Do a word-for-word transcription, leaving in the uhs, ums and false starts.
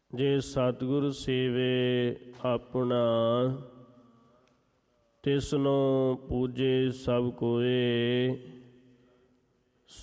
ਜੇ ਸਤਿਗੁਰ ਸੇਵੇ ਆਪਣਾ, ਤਿਸਨੂੰ ਪੂਜੇ ਸਭ ਕੋਏ।